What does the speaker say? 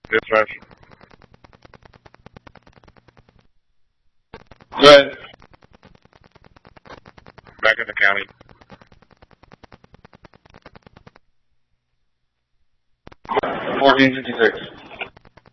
Dispatch. Go ahead. Back in the county. 1456.